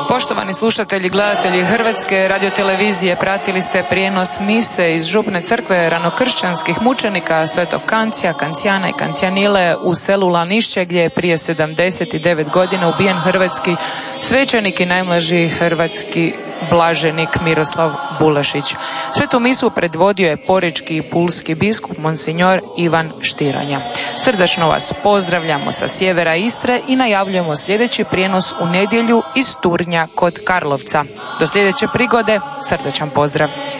Poštovani slušatelji, gledatelji Hrvatske radiotelevizije, pratili ste prijenos mise iz župne crkve ranokršćanskih mučenika Svetog Kancija, Kancijana i Kancijanile u selu Lanišće, gdje je prije 79 godina ubijen hrvatski svećenik i najmlađi hrvatski blaženik Miroslav Bulešić. Svetu misu predvodio je porečki i pulski biskup Monsignor Ivan Štiranja. Srdačno vas pozdravljamo sa sjevera Istre i najavljujemo sljedeći prijenos u nedjelju iz Turnja kod Karlovca. Do sljedeće prigode, srdačan pozdrav.